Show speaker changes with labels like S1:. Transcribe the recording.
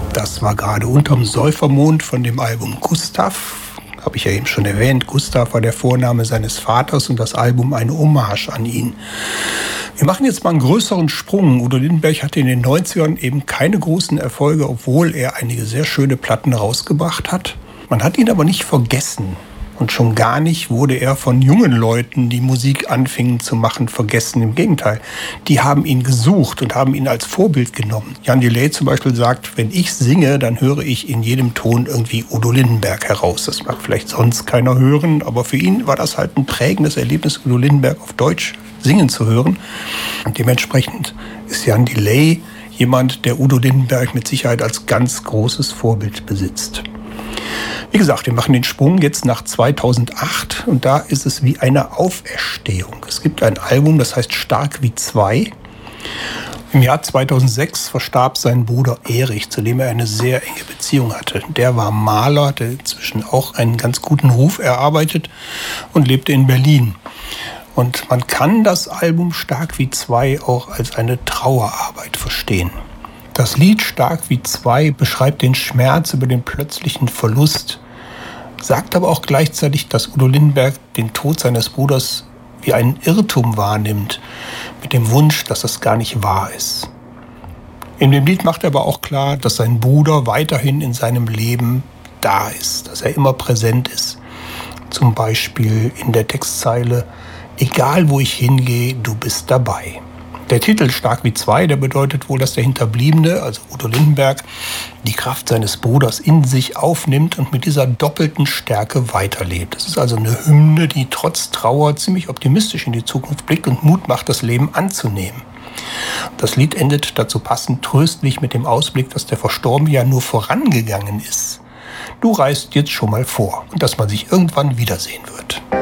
S1: Das war gerade Unterm Säufermond von dem Album Gustav. Habe ich ja eben schon erwähnt. Gustav war der Vorname seines Vaters und das Album eine Hommage an ihn. Wir machen jetzt mal einen größeren Sprung. Udo Lindenberg hatte in den 90ern eben keine großen Erfolge, obwohl er einige sehr schöne Platten rausgebracht hat. Man hat ihn aber nicht vergessen. Und schon gar nicht wurde er von jungen Leuten, die Musik anfingen zu machen, vergessen. Im Gegenteil, die haben ihn gesucht und haben ihn als Vorbild genommen. Jan Delay zum Beispiel sagt, wenn ich singe, dann höre ich in jedem Ton irgendwie Udo Lindenberg heraus. Das mag vielleicht sonst keiner hören, aber für ihn war das halt ein prägendes Erlebnis, Udo Lindenberg auf Deutsch singen zu hören. Und dementsprechend ist Jan Delay jemand, der Udo Lindenberg mit Sicherheit als ganz großes Vorbild besitzt. Wie gesagt, wir machen den Sprung jetzt nach 2008 und da ist es wie eine Auferstehung. Es gibt ein Album, das heißt Stark wie zwei. Im Jahr 2006 verstarb sein Bruder Erich, zu dem er eine sehr enge Beziehung hatte. Der war Maler, der inzwischen auch einen ganz guten Ruf erarbeitet und lebte in Berlin. Und man kann das Album Stark wie zwei auch als eine Trauerarbeit verstehen. Das Lied Stark wie zwei beschreibt den Schmerz über den plötzlichen Verlust, sagt aber auch gleichzeitig, dass Udo Lindenberg den Tod seines Bruders wie einen Irrtum wahrnimmt, mit dem Wunsch, dass das gar nicht wahr ist. In dem Lied macht er aber auch klar, dass sein Bruder weiterhin in seinem Leben da ist, dass er immer präsent ist. Zum Beispiel in der Textzeile: Egal wo ich hingehe, du bist dabei. Der Titel Stark wie zwei, der bedeutet wohl, dass der Hinterbliebene, also Udo Lindenberg, die Kraft seines Bruders in sich aufnimmt und mit dieser doppelten Stärke weiterlebt. Das ist also eine Hymne, die trotz Trauer ziemlich optimistisch in die Zukunft blickt und Mut macht, das Leben anzunehmen. Das Lied endet dazu passend tröstlich mit dem Ausblick, dass der Verstorbene ja nur vorangegangen ist. Du reist jetzt schon mal vor und dass man sich irgendwann wiedersehen wird.